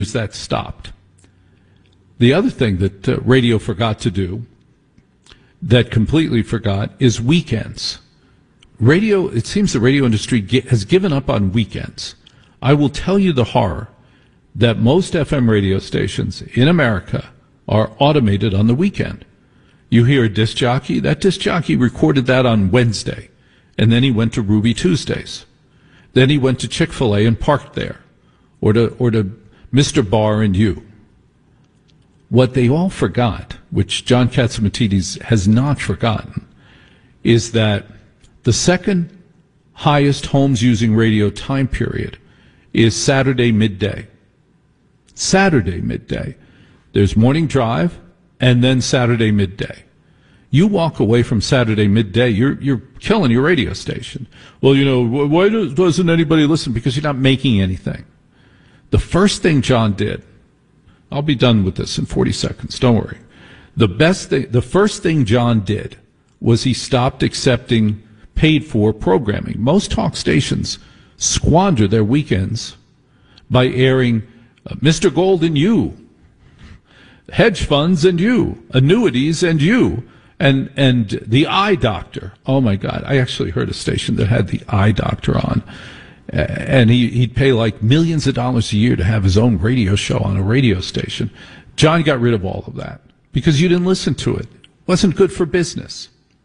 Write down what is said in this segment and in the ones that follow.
that stopped. The other thing that radio forgot to do, that completely forgot, is weekends. Radio, it seems the radio industry has given up on weekends. I will tell you the horror that most FM radio stations in America are automated on the weekend. You hear a disc jockey, that disc jockey recorded that on Wednesday, and then he went to Ruby Tuesdays. Then he went to Chick-fil-A and parked there, or to Mr. Bar and You. What they all forgot, which John Catsimatidis has not forgotten, is that the second highest homes using radio time period is Saturday midday. Saturday midday. There's morning drive and then Saturday midday. You walk away from Saturday midday, you're killing your radio station. Well, why doesn't anybody listen? Because you're not making anything. The first thing John did, I'll be done with this in 40 seconds, don't worry. The first thing John did was he stopped accepting paid-for programming. Most talk stations squander their weekends by airing Mr. Gold and You, hedge funds and you, annuities and you, and the Eye Doctor. Oh my God! I actually heard a station that had the Eye Doctor on, and he'd pay like millions of dollars a year to have his own radio show on a radio station. John got rid of all of that because you didn't listen to it. It wasn't good for business.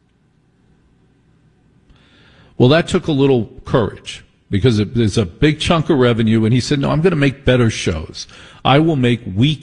Well, that took a little courage because there's a big chunk of revenue, and he said, no, I'm going to make better shows. I will make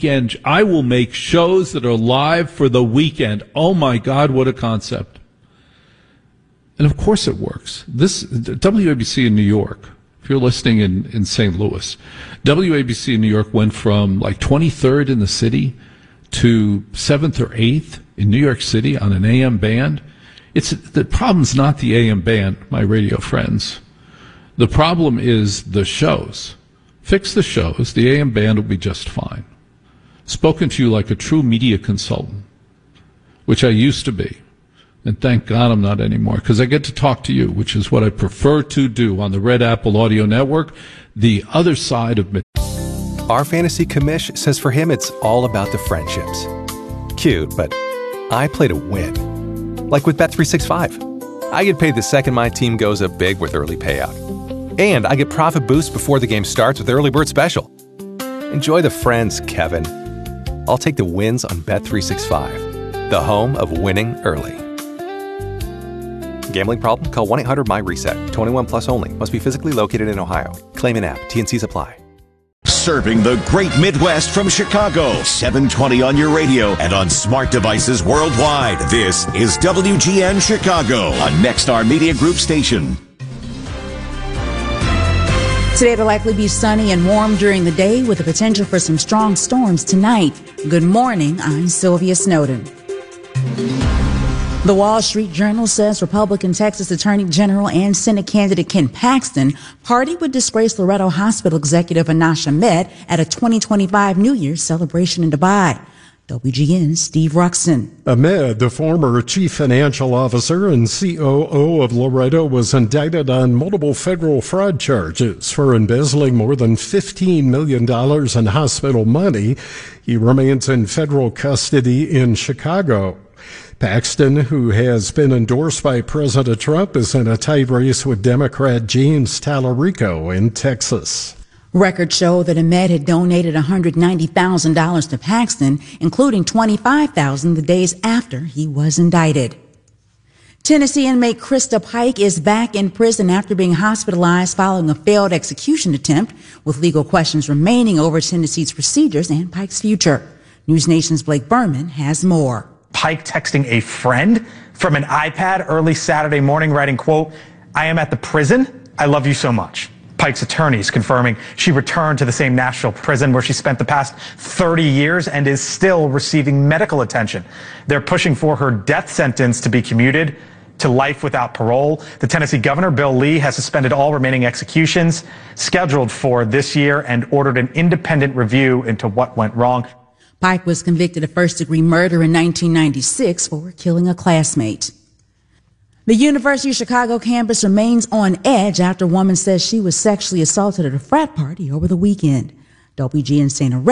shows that are live for the weekend. Oh my God, what a concept. And of course it works. This WABC in New York, if you're listening in St. Louis, WABC in New York went from like 23rd in the city to 7th or 8th in New York City on an AM band. The problem's not the AM band, my radio friends. The problem is the shows. Fix the shows. The AM band will be just fine. Spoken to you like a true media consultant, which I used to be. And thank God I'm not anymore, because I get to talk to you, which is what I prefer to do on the Red Apple Audio Network, the other side of me. Our fantasy commish says for him it's all about the friendships. Cute, but I play to win. Like with Bet365. I get paid the second my team goes up big with early payout. And I get profit boosts before the game starts with Early Bird Special. Enjoy the friends, Kevin. I'll take the wins on Bet365, the home of winning early. Gambling problem? Call 1-800-MY-RESET. 21 plus only. Must be physically located in Ohio. Claim an app. T&Cs apply. Serving the great Midwest from Chicago. 720 on your radio and on smart devices worldwide. This is WGN Chicago, a Nexstar Media Group station. Today it'll likely be sunny and warm during the day with the potential for some strong storms tonight. Good morning, I'm Sylvia Snowden. The Wall Street Journal says Republican Texas Attorney General and Senate candidate Ken Paxton partied with disgraced Loretto Hospital executive Anas Ahmed at a 2025 New Year's celebration in Dubai. WGN's Steve Ruxin. Ahmed, the former chief financial officer and COO of Loretto, was indicted on multiple federal fraud charges for embezzling more than $15 million in hospital money. He remains in federal custody in Chicago. Paxton, who has been endorsed by President Trump, is in a tight race with Democrat James Tallarico in Texas. Records show that Ahmed had donated $190,000 to Paxton, including $25,000 the days after he was indicted. Tennessee inmate Krista Pike is back in prison after being hospitalized following a failed execution attempt, with legal questions remaining over Tennessee's procedures and Pike's future. News Nation's Blake Berman has more. Pike texting a friend from an iPad early Saturday morning, writing, quote, "I am at the prison. I love you so much." Pike's attorneys confirming she returned to the same Nashville prison where she spent the past 30 years and is still receiving medical attention. They're pushing for her death sentence to be commuted to life without parole. The Tennessee governor, Bill Lee, has suspended all remaining executions scheduled for this year and ordered an independent review into what went wrong. Pike was convicted of first-degree murder in 1996 for killing a classmate. The University of Chicago campus remains on edge after a woman says she was sexually assaulted at a frat party over the weekend. WGN Santa